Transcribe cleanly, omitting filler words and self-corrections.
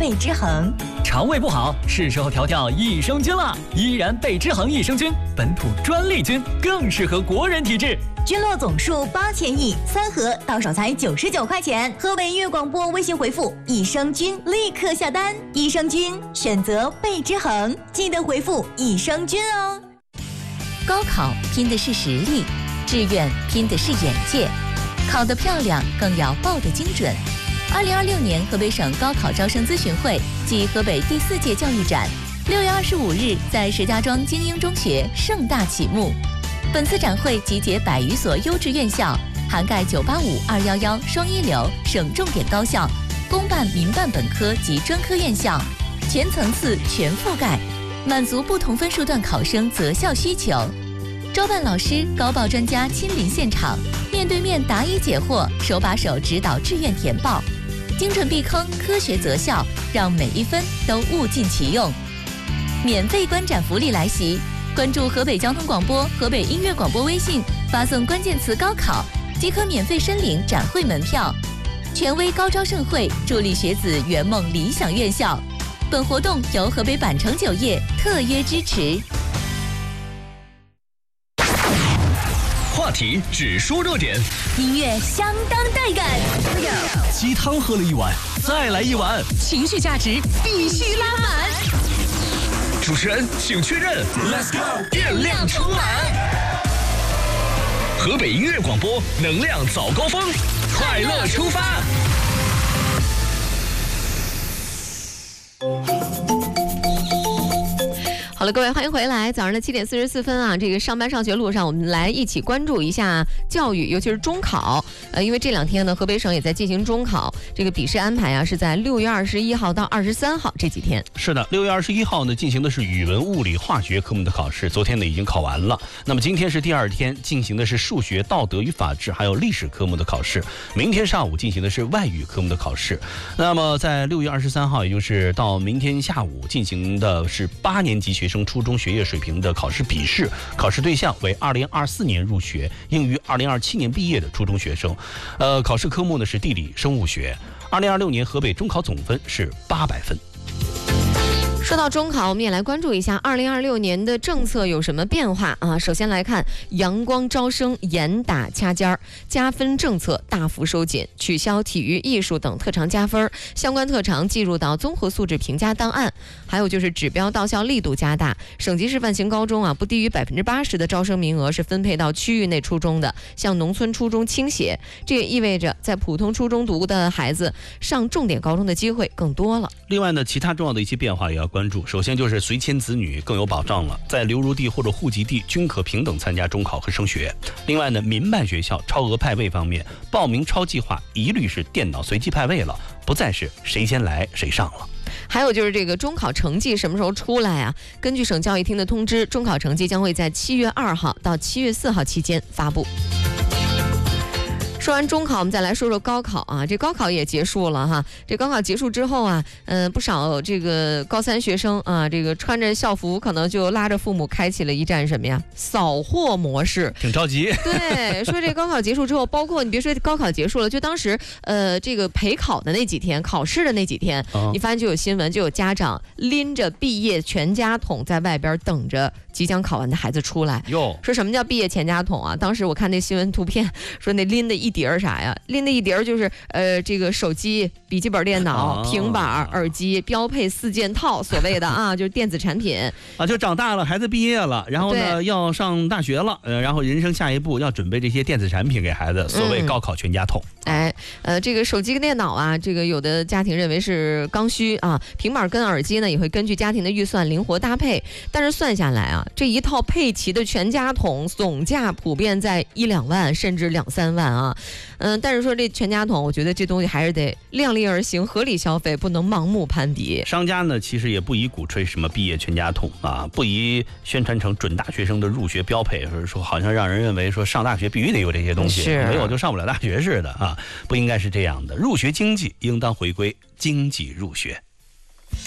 倍之恒。 肠胃不好，是时候调调益生菌了。依然倍之恒益生菌，本土专利菌，更适合国人体质。 菌落总数8000亿，3盒到手才99块钱。河北音乐广播微信回复益生菌立刻下单。益生菌选择倍之恒，记得回复益生菌哦。 高考拼的是实力，志愿拼的是眼界，考得漂亮更要报得精准。2026年河北省高考招生咨询会暨河北第4届教育展6月25日在石家庄精英中学盛大启幕。本次展会集结100余所优质院校，涵盖985、211双一流省重点高校、公办、民办本科及专科院校，全层次、全覆盖，满足不同分数段考生择校需求。招办老师、高报专家亲临现场，面对面答疑解惑，手把手指导志愿填报，精准避坑，科学择校，让每一分都物尽其用。免费观展福利来袭，关注河北交通广播、河北音乐广播微信，发送关键词高考，即可免费申领展会门票。权威高招盛会，助力学子圆梦理想院校。本活动由河北百城酒业特约支持。 话题只说热点， 音乐相当带感， 鸡汤喝了一碗，再来一碗， 情绪价值必须拉满。 主持人请确认 ，Let's go， 电量充满。河北音乐广播，能量早高峰，快乐出发。 好了，各位欢迎回来。早上的7点44分啊，这个上班上学路上，我们来一起关注一下教育，尤其是中考。因为这2天呢，河北省也在进行中考，这个笔试安排啊是在6月21号到23号这几天。 是的，6月21号呢进行的是语文、物理、化学科目的考试，昨天呢已经考完了。那么今天是第2天，进行的是数学、道德与法治还有历史科目的考试。明天上午进行的是外语科目的考试。那么在6月23号，也就是到明天下午进行的是8年级学生初中学业水平的考试笔试，考试对象为2024年入学、应于2027年毕业的初中学生。考试科目呢是地理、生物学。2026年河北中考总分是800分。 说到中考，我们也来关注一下2026年的政策有什么变化啊？首先来看阳光招生严打掐尖儿，加分政策大幅收紧，取消体育、艺术等特长加分，相关特长计入到综合素质评价档案。还有就是指标到校力度加大，省级示范型高中啊，不低于80%的招生名额是分配到区域内初中的，向农村初中倾斜。这也意味着在普通初中读的孩子上重点高中的机会更多了。 另外呢，其他重要的一些变化也要关注。首先就是随迁子女更有保障了，在流入地或者户籍地均可平等参加中考和升学。另外呢，民办学校超额派位方面，报名超计划一律是电脑随机派位了，不再是谁先来谁上了。 还有就是这个中考成绩什么时候出来啊？根据省教育厅的通知，中考成绩将会在7月2号到7月4号期间发布。说完中考，我们再来说说高考啊。这高考也结束了哈。这高考结束之后啊，不少这个高3学生啊，这个穿着校服，可能就拉着父母开启了一站什么呀？扫货模式， 挺着急。 对，说这高考结束之后，包括你别说高考结束了，就当时这个陪考的那几天，考试的那几天，你发现就有新闻，就有家长拎着毕业全家桶在外边等着即将考完的孩子出来。说什么叫毕业全家桶啊？当时我看那新闻图片，说那拎的一叠啥呀？拎的一叠就是这个手机、笔记本电脑、平板、耳机，标配4件套，所谓的啊，就是电子产品啊，就长大了，孩子毕业了，然后呢要上大学了，然后人生下一步要准备这些电子产品给孩子，所谓高考全家桶。 这个手机跟电脑啊，这个有的家庭认为是刚需啊，平板跟耳机呢也会根据家庭的预算灵活搭配，但是算下来啊，这一套配齐的全家桶总价普遍在1-2万甚至2-3万啊。但是说这全家桶，我觉得这东西还是得量力而行，合理消费，不能盲目攀比。 商家呢其实也不宜鼓吹什么毕业全家桶啊，不宜宣传成准大学生的入学标配，或者说好像让人认为说上大学必须得有这些东西，没有就上不了大学似的啊，不应该是这样的。入学经济应当回归经济入学。